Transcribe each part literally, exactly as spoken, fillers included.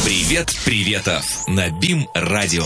Привет, приветов на БИМ-радио.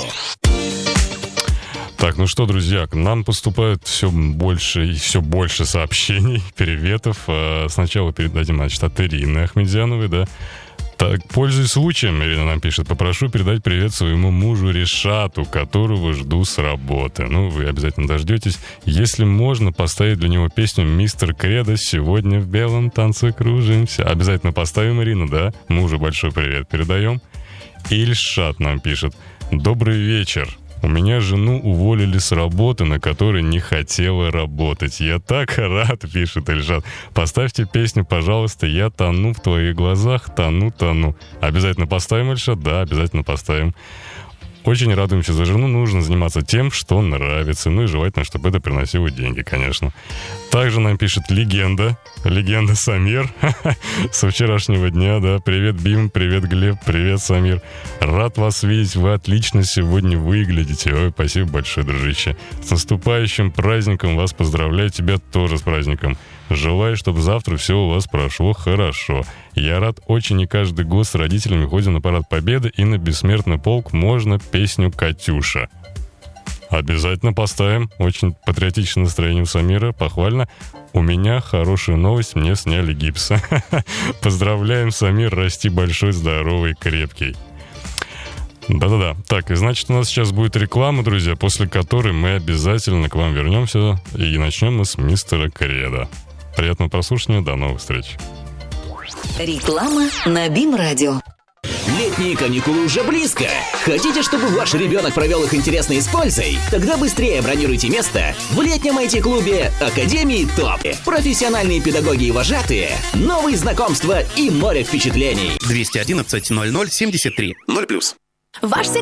Так, ну что, друзья, к нам поступает все больше и все больше сообщений, приветов. Сначала передадим, значит, от Ирины Ахмедзяновой, да. Так, пользуясь случаем, Ирина нам пишет, попрошу передать привет своему мужу Решату, которого жду с работы. Ну, вы обязательно дождетесь. Если можно, поставить для него песню «Мистер Кредо» «Сегодня в белом танце кружимся». Обязательно поставим, Ирина, да? Мужу большой привет передаем. Ильшат нам пишет, добрый вечер. У меня жену уволили с работы, на которой не хотела работать. Я так рад, пишет Ильшат. Поставьте песню, пожалуйста, «Я тону в твоих глазах, тону, тону». Обязательно поставим, Ильшат? Да, обязательно поставим. Очень радуемся за жену. Нужно заниматься тем, что нравится. Ну и желательно, чтобы это приносило деньги, конечно. Также нам пишет легенда. Легенда Самир. Со вчерашнего дня, да. Привет, Бим. Привет, Глеб. Привет, Самир. Рад вас видеть. Вы отлично сегодня выглядите. Ой, спасибо большое, дружище. С наступающим праздником вас поздравляю. Тебя тоже с праздником. Желаю, чтобы завтра все у вас прошло хорошо. Я рад очень, и каждый год с родителями ходим на парад Победы, и на Бессмертный полк можно песню «Катюша». Обязательно поставим. Очень патриотичное настроение у Самира. Похвально. У меня хорошая новость. Мне сняли гипс. Поздравляем, Самир. Расти большой, здоровый, крепкий. Да-да-да. Так, и значит, у нас сейчас будет реклама, друзья, после которой мы обязательно к вам вернемся. И начнем мы с мистера Кредо. Приятного прослушивания. До новых встреч. Реклама на БИМ-радио. Летние каникулы уже близко. Хотите, чтобы ваш ребенок провел их интересно и с пользой? Тогда быстрее бронируйте место в летнем ай ти-клубе Академии ТОП. Профессиональные педагоги и вожатые, новые знакомства и море впечатлений. двести одиннадцать ноль ноль семьдесят три ноль плюс. Ваш секрет.